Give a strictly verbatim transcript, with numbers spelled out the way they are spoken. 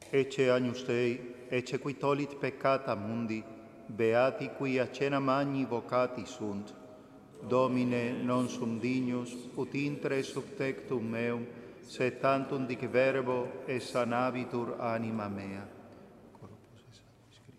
Ecce agnus Dei, ecce qui tolit peccata mundi, beati qui a cena magni vocati sunt. Domine, non sum dignus, ut intre subtectum meum, sed tantum dic verbo, et sanabitur anima mea.